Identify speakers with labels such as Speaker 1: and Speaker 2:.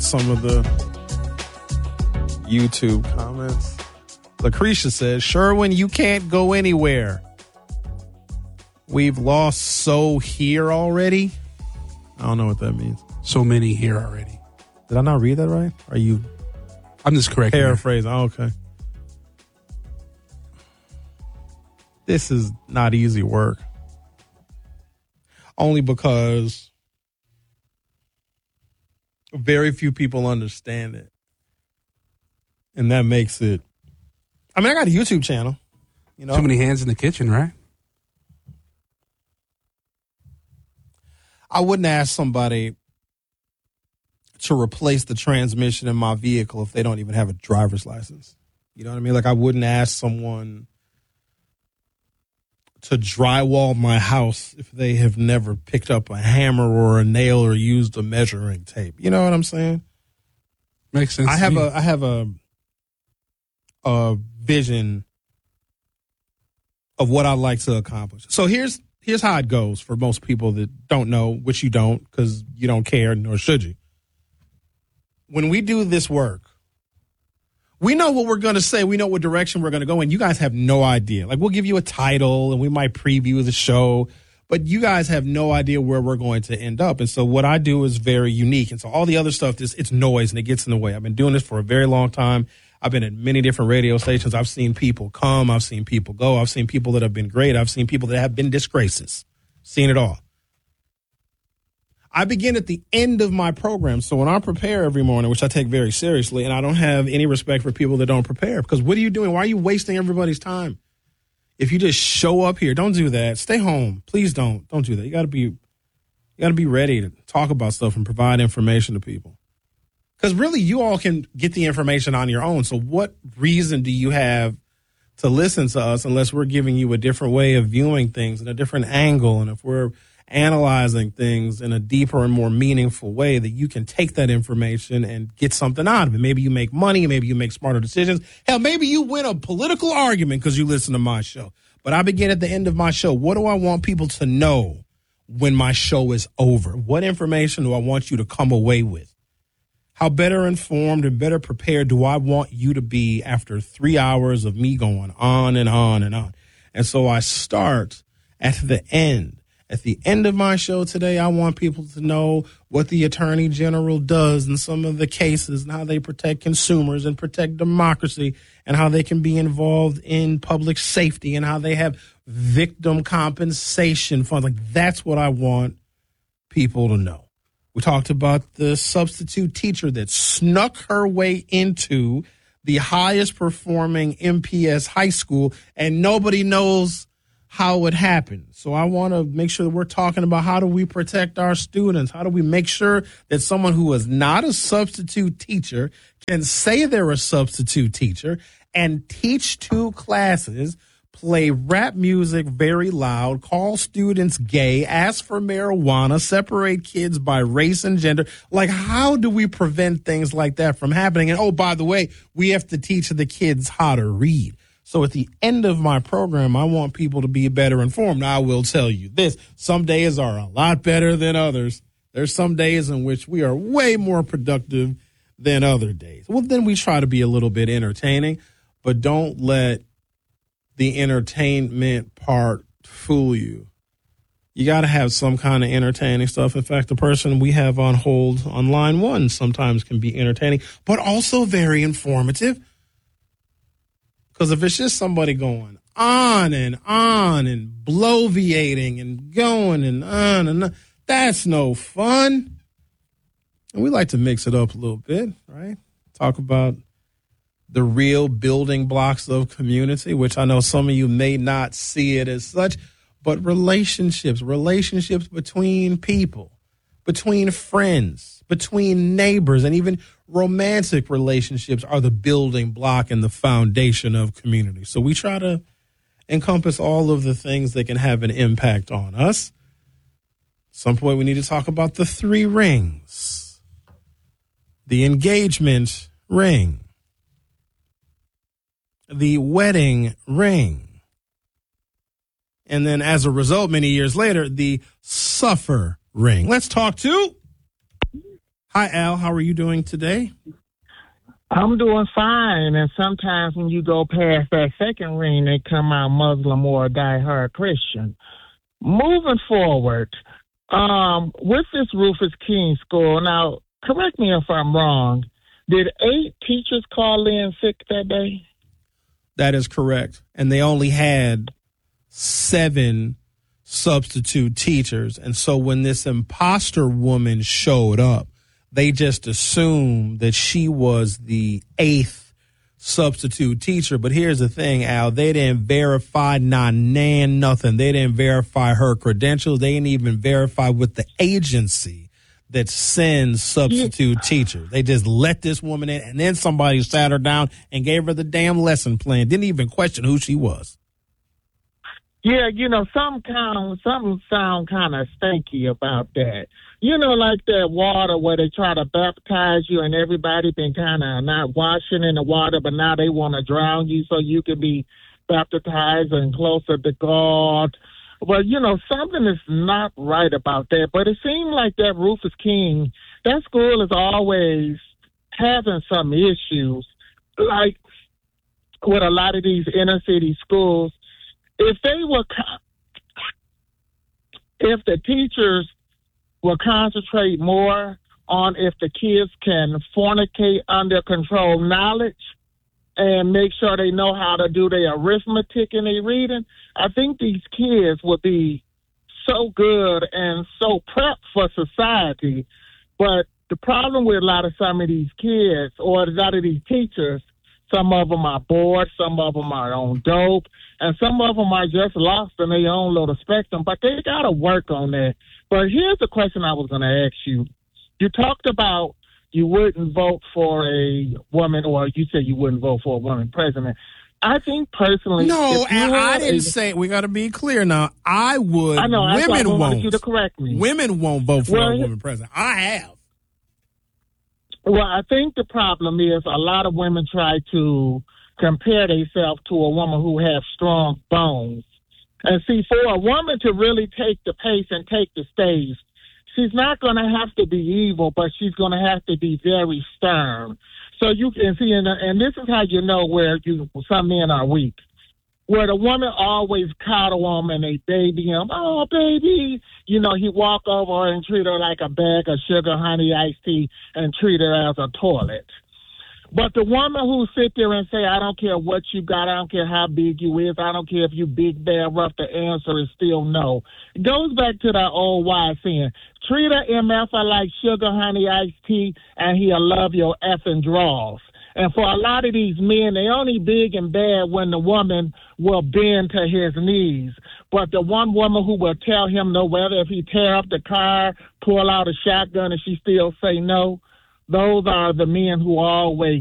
Speaker 1: some of the YouTube comments. Lucretia says, Sherwin, you can't go anywhere. We've lost so here already. I don't know what that means.
Speaker 2: So many here already.
Speaker 1: Did I not read that right? Are you?
Speaker 2: I'm just correcting.
Speaker 1: Paraphrasing. Oh, okay. This is not easy work. Only because very few people understand it. And that makes it. I mean, I got a YouTube channel. You know,
Speaker 2: too many hands in the kitchen, right?
Speaker 1: I wouldn't ask somebody to replace the transmission in my vehicle if they don't even have a driver's license. You know what I mean? Like, I wouldn't ask someone to drywall my house if they have never picked up a hammer or a nail or used a measuring tape. You know what I'm saying?
Speaker 2: Makes sense.
Speaker 1: I have a vision of what I'd like to accomplish. So here's how it goes for most people that don't know, which you don't because you don't care, nor should you. When we do this work, we know what we're going to say. We know what direction we're going to go in. You guys have no idea. Like, we'll give you a title and we might preview the show, but you guys have no idea where we're going to end up. And so what I do is very unique. And so all the other stuff, it's noise and it gets in the way. I've been doing this for a very long time. I've been at many different radio stations. I've seen people come. I've seen people go. I've seen people that have been great. I've seen people that have been disgraces. Seen it all. I begin at the end of my program. So when I prepare every morning, which I take very seriously, and I don't have any respect for people that don't prepare, because what are you doing? Why are you wasting everybody's time? If you just show up here, don't do that. Stay home. Please don't do that. You got to be ready to talk about stuff and provide information to people. Because really, you all can get the information on your own. So what reason do you have to listen to us unless we're giving you a different way of viewing things and a different angle, and if we're analyzing things in a deeper and more meaningful way that you can take that information and get something out of it. Maybe you make money, maybe you make smarter decisions. Hell, maybe you win a political argument because you listen to my show. But I begin at the end of my show. What do I want people to know when my show is over? What information do I want you to come away with? How better informed and better prepared do I want you to be after 3 hours of me going on and on and on? And so I start at the end. At the end of my show today, I want people to know what the Attorney General does in some of the cases and how they protect consumers and protect democracy and how they can be involved in public safety and how they have victim compensation funds. Like, that's what I want people to know. We talked about the substitute teacher that snuck her way into the highest performing MPS high school and nobody knows how it happened. So I want to make sure that we're talking about how do we protect our students? How do we make sure that someone who is not a substitute teacher can say they're a substitute teacher and teach 2 classes, play rap music very loud, call students gay, ask for marijuana, separate kids by race and gender? Like, how do we prevent things like that from happening? And, oh, by the way, we have to teach the kids how to read. So at the end of my program, I want people to be better informed. Now, I will tell you this. Some days are a lot better than others. There's some days in which we are way more productive than other days. Well, then we try to be a little bit entertaining, but don't let the entertainment part fool you. You got to have some kind of entertaining stuff. In fact, the person we have on hold on line 1 sometimes can be entertaining, but also very informative. Because if it's just somebody going on and bloviating and going and on, that's no fun. And we like to mix it up a little bit, right? Talk about the real building blocks of community, which I know some of you may not see it as such, but relationships between people, between friends, between neighbors, and even romantic relationships are the building block and the foundation of community. So we try to encompass all of the things that can have an impact on us. At some point, we need to talk about the 3 rings. The engagement ring. The wedding ring. And then as a result, many years later, the suffer ring. Let's talk to Hi, Al. How are you doing today?
Speaker 3: I'm doing fine, and sometimes when you go past that second ring, they come out Muslim or a diehard Christian. Moving forward, with this Rufus King School, now, correct me if I'm wrong, did 8 teachers call in sick that day?
Speaker 1: That is correct. And they only had 7 substitute teachers. And so when this imposter woman showed up, they just assumed that she was the 8th substitute teacher. But here's the thing, Al, they didn't verify nothing. They didn't verify her credentials. They didn't even verify with the agency that sends substitute teachers. They just let this woman in, and then somebody sat her down and gave her the damn lesson plan. Didn't even question who she was.
Speaker 3: Yeah, some sound kind of stinky about that. Like that water where they try to baptize you and everybody been kind of not washing in the water, but now they want to drown you so you can be baptized and closer to God. Well, something is not right about that. But it seemed like that Rufus King, that school is always having some issues, like with a lot of these inner city schools. If the teachers will concentrate more on if the kids can fornicate under controlled knowledge and make sure they know how to do their arithmetic and their reading, I think these kids would be so good and so prepped for society. But the problem with some of these kids or a lot of these teachers, some of them are bored, some of them are on dope, and some of them are just lost in their own little spectrum. But they got to work on that. But here's the question I was going to ask you. You talked about you wouldn't vote for a woman, or you said you wouldn't vote for a woman president. I think personally,
Speaker 1: no, I didn't say. We got to be clear now. I would.
Speaker 3: I know.
Speaker 1: Women
Speaker 3: I
Speaker 1: won't.
Speaker 3: wanted you to correct me.
Speaker 1: Women won't vote for a woman president. I have.
Speaker 3: Well, I think the problem is a lot of women try to compare themselves to a woman who has strong bones. And see, for a woman to really take the pace and take the stage, she's not going to have to be evil, but she's going to have to be very stern. So you can see, and this is how you know where some men are weak. Where the woman always coddle them and they baby him. Oh, baby. He walk over her and treat her like a bag of sugar, honey, iced tea, and treat her as a toilet. But the woman who sit there and say, I don't care what you got, I don't care how big you is, I don't care if you big, bad, rough, the answer is still no. It goes back to that old wise saying, treat a MFer like sugar, honey, iced tea, and he'll love your effing draws. And for a lot of these men, they only big and bad when the woman will bend to his knees. But the one woman who will tell him no, whether if he tear up the car, pull out a shotgun, and she still say no, those are the men who always